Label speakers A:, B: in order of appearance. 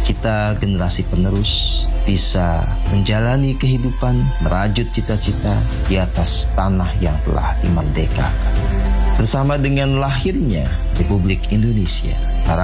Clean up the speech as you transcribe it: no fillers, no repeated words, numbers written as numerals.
A: kita generasi penerus bisa menjalani kehidupan, merajut cita-cita di atas tanah yang telah dimerdekakan. Bersama dengan lahirnya Republik Indonesia,